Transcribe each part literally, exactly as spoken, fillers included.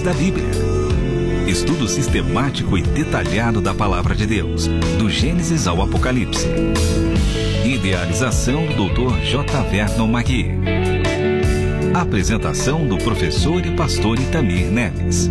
da Bíblia. Estudo sistemático e detalhado da Palavra de Deus, do Gênesis ao Apocalipse. Idealização do doutor J. Vernon Magui. Apresentação do professor e pastor Itamir Neves.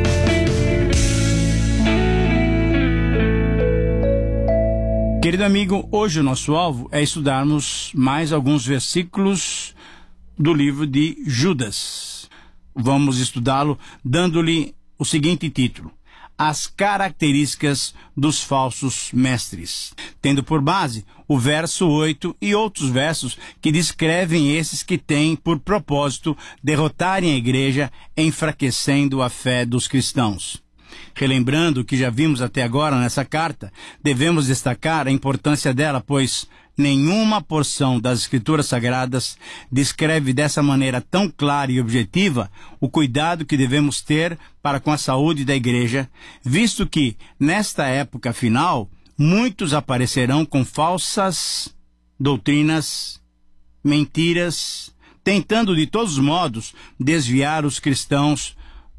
Querido amigo, hoje o nosso alvo é estudarmos mais alguns versículos do livro de Judas. Vamos estudá-lo dando-lhe o seguinte título: As características dos falsos mestres, tendo por base o verso oito e outros versos que descrevem esses que têm por propósito derrotarem a igreja, enfraquecendo a fé dos cristãos. Relembrando o que já vimos até agora nessa carta, devemos destacar a importância dela, pois nenhuma porção das Escrituras Sagradas descreve dessa maneira tão clara e objetiva o cuidado que devemos ter para com a saúde da igreja, visto que, nesta época final, muitos aparecerão com falsas doutrinas, mentiras, tentando de todos os modos desviar os cristãos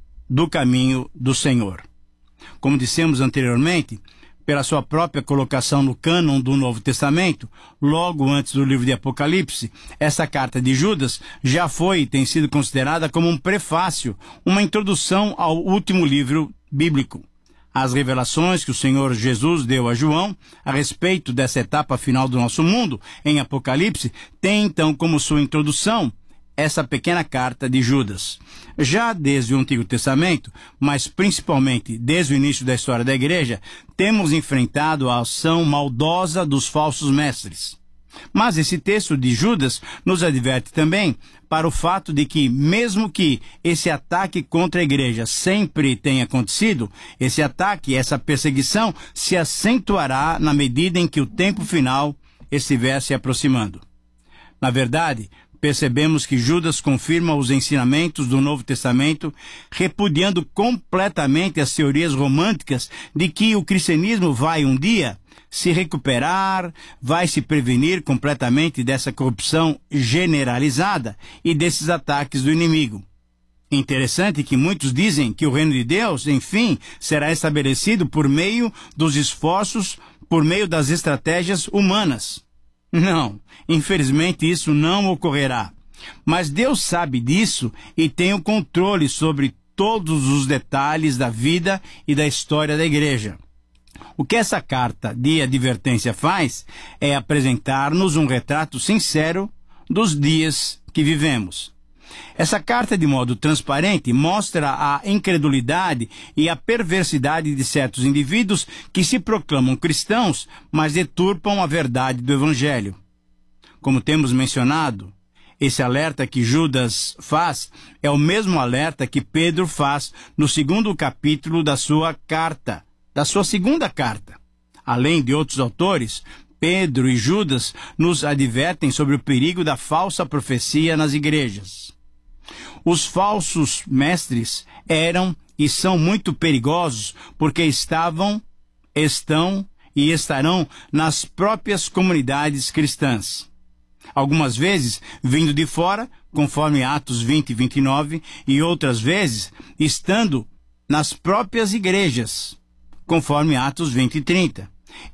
do caminho do Senhor. Como dissemos anteriormente, pela sua própria colocação no cânon do Novo Testamento, logo antes do livro de Apocalipse, essa carta de Judas já foi e tem sido considerada como um prefácio, uma introdução ao último livro bíblico. As revelações que o Senhor Jesus deu a João a respeito dessa etapa final do nosso mundo, em Apocalipse, tem então como sua introdução essa pequena carta de Judas. Já desde o Antigo Testamento, mas principalmente desde o início da história da igreja, temos enfrentado a ação maldosa dos falsos mestres. Mas esse texto de Judas nos adverte também para o fato de que, mesmo que esse ataque contra a igreja sempre tenha acontecido, esse ataque, essa perseguição, se acentuará na medida em que o tempo final estiver se aproximando. Na verdade, percebemos que Judas confirma os ensinamentos do Novo Testamento, repudiando completamente as teorias românticas de que o cristianismo vai um dia se recuperar, vai se prevenir completamente dessa corrupção generalizada e desses ataques do inimigo. Interessante que muitos dizem que o reino de Deus, enfim, será estabelecido por meio dos esforços, por meio das estratégias humanas. Não, infelizmente isso não ocorrerá. Mas Deus sabe disso e tem o controle sobre todos os detalhes da vida e da história da igreja. O que essa carta de advertência faz é apresentar-nos um retrato sincero dos dias que vivemos. Essa carta, de modo transparente, mostra a incredulidade e a perversidade de certos indivíduos que se proclamam cristãos, mas deturpam a verdade do Evangelho. Como temos mencionado, esse alerta que Judas faz é o mesmo alerta que Pedro faz no segundo capítulo da sua carta, da sua segunda carta. Além de outros autores, Pedro e Judas nos advertem sobre o perigo da falsa profecia nas igrejas. Os falsos mestres eram e são muito perigosos porque estavam, estão e estarão nas próprias comunidades cristãs. Algumas vezes vindo de fora, conforme Atos vinte e vinte e nove, e outras vezes estando nas próprias igrejas, conforme Atos vinte e trinta.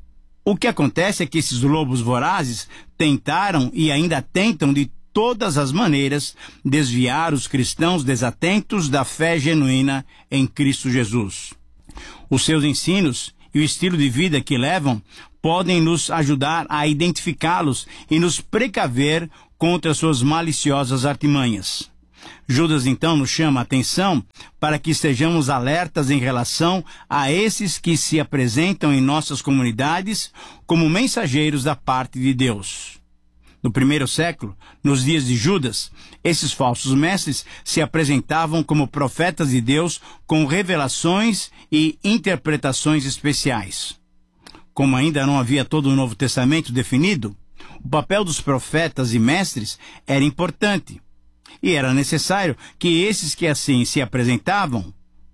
O que acontece é que esses lobos vorazes tentaram e ainda tentam de todas as maneiras desviar os cristãos desatentos da fé genuína em Cristo Jesus. Os seus ensinos e o estilo de vida que levam podem nos ajudar a identificá-los e nos precaver contra suas maliciosas artimanhas. Judas então nos chama a atenção para que estejamos alertas em relação a esses que se apresentam em nossas comunidades como mensageiros da parte de Deus. No primeiro século, nos dias de Judas, esses falsos mestres se apresentavam como profetas de Deus com revelações e interpretações especiais. Como ainda não havia todo o Novo Testamento definido, o papel dos profetas e mestres era importante. E era necessário que esses que assim se apresentavam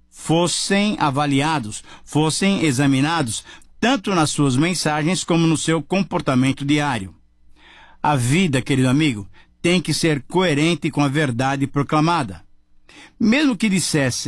fossem avaliados, fossem examinados, tanto nas suas mensagens como no seu comportamento diário. A vida, querido amigo, tem que ser coerente com a verdade proclamada. Mesmo que dissessem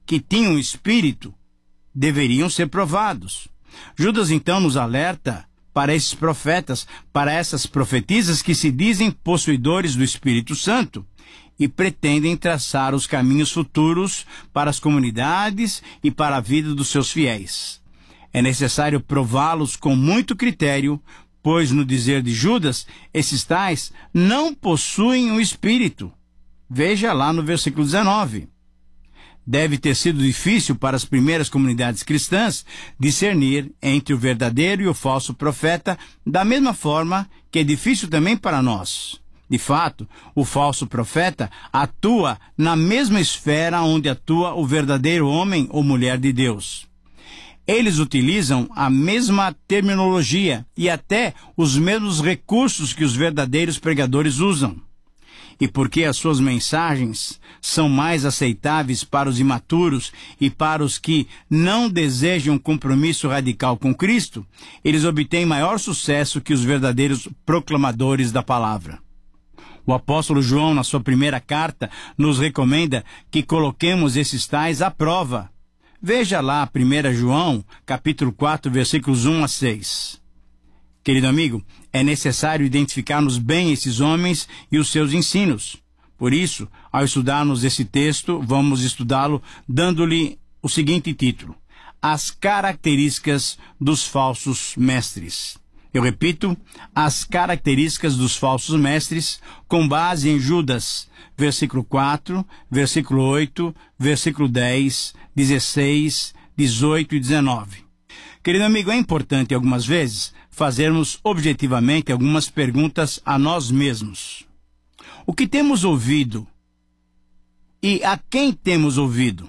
que tinham espírito deveriam ser provados. Judas então nos alerta para esses profetas, para essas profetisas que se dizem possuidores do Espírito Santo e pretendem traçar os caminhos futuros para as comunidades e para a vida dos seus fiéis. É necessário prová-los com muito critério, pois, no dizer de Judas, esses tais não possuem o Espírito. Veja lá no versículo dezenove. Deve ter sido difícil para as primeiras comunidades cristãs discernir entre o verdadeiro e o falso profeta, da mesma forma que é difícil também para nós. De fato, o falso profeta atua na mesma esfera onde atua o verdadeiro homem ou mulher de Deus. Eles utilizam a mesma terminologia e até os mesmos recursos que os verdadeiros pregadores usam. E porque as suas mensagens são mais aceitáveis para os imaturos e para os que não desejam um compromisso radical com Cristo, eles obtêm maior sucesso que os verdadeiros proclamadores da palavra. O apóstolo João, na sua primeira carta, nos recomenda que coloquemos esses tais à prova. Veja lá primeiro João, capítulo quatro, versículos um a seis. Querido amigo, é necessário identificarmos bem esses homens e os seus ensinos. Por isso, ao estudarmos esse texto, vamos estudá-lo dando-lhe o seguinte título: As características dos falsos mestres. Eu repito, as características dos falsos mestres, com base em Judas, versículo quatro, versículo oito, versículo dez, dezesseis, dezoito e dezenove. Querido amigo, é importante algumas vezes fazermos objetivamente algumas perguntas a nós mesmos. O que temos ouvido? E a quem temos ouvido?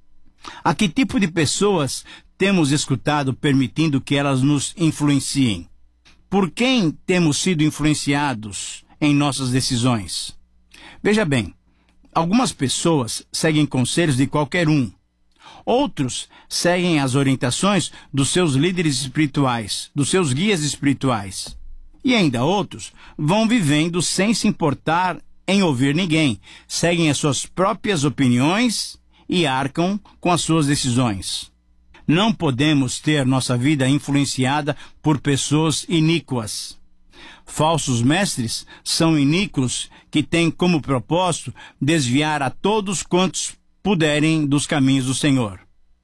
A que tipo de pessoas temos escutado permitindo que elas nos influenciem? Por quem temos sido influenciados em nossas decisões? Veja bem, algumas pessoas seguem conselhos de qualquer um. Outros seguem as orientações dos seus líderes espirituais, dos seus guias espirituais. E ainda outros vão vivendo sem se importar em ouvir ninguém, seguem as suas próprias opiniões e arcam com as suas decisões. Não podemos ter nossa vida influenciada por pessoas iníquas. Falsos mestres são iníquos que têm como propósito desviar a todos quantos puderem dos caminhos do Senhor.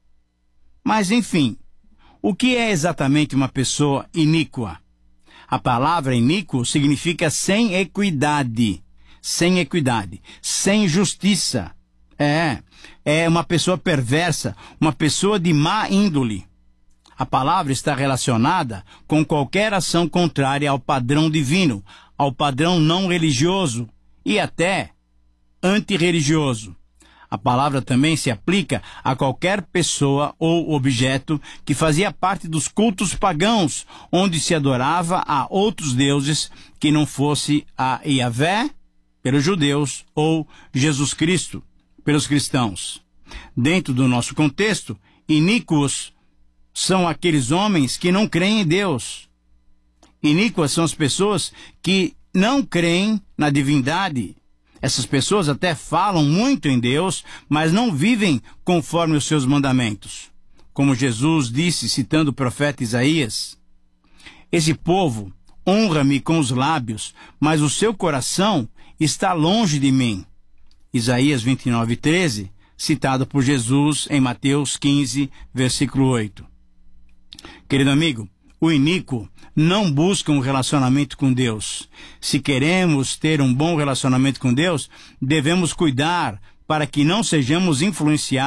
Mas, enfim, o que é exatamente uma pessoa iníqua? A palavra iníquo significa sem equidade, sem equidade, sem justiça. É, é uma pessoa perversa, uma pessoa de má índole. A palavra está relacionada com qualquer ação contrária ao padrão divino, ao padrão não religioso e até antirreligioso. A palavra também se aplica a qualquer pessoa ou objeto que fazia parte dos cultos pagãos, onde se adorava a outros deuses que não fosse a Yahvé, pelos judeus, ou Jesus Cristo, pelos cristãos. Dentro do nosso contexto, iníquos são aqueles homens que não creem em Deus. Iníquas são as pessoas que não creem na divindade. Essas pessoas até falam muito em Deus, mas não vivem conforme os seus mandamentos. Como Jesus disse, citando o profeta Isaías: Esse povo honra-me com os lábios, mas o seu coração está longe de mim. Isaías vinte e nove, treze, citado por Jesus em Mateus quinze, versículo oito. Querido amigo, o iníquo não busca um relacionamento com Deus. Se queremos ter um bom relacionamento com Deus, devemos cuidar para que não sejamos influenciados